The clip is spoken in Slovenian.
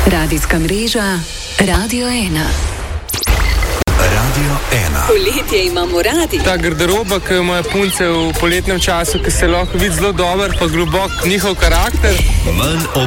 Radijska mreža Radio 1. Radio 1. Poletje imamo radi. Ta garderoba, ki jo imajo punce v poletnem času, ki se lahko vidi zelo dober, pa globok njihov karakter.